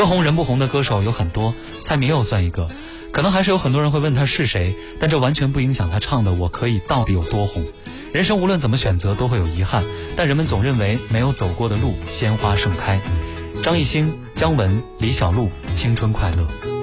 歌红人不红的歌手有很多，蔡明佑算一个。可能还是有很多人会问他是谁，但这完全不影响他唱的《我可以》到底有多红。人生无论怎么选择都会有遗憾，但人们总认为没有走过的路，鲜花盛开。张艺兴、姜文、李小璐，青春快乐。